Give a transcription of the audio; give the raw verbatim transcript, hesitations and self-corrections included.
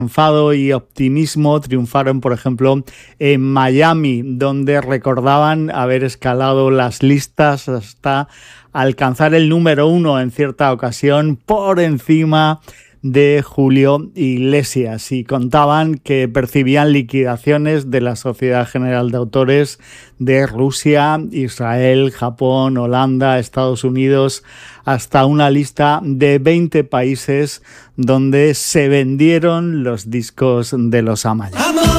enfado y optimismo triunfaron, por ejemplo, en Miami, donde recordaban haber escalado las listas hasta alcanzar el número uno en cierta ocasión por encima de Julio Iglesias, y contaban que percibían liquidaciones de la Sociedad General de Autores de Rusia, Israel, Japón, Holanda, Estados Unidos, hasta una lista de veinte países donde se vendieron los discos de los Amaya.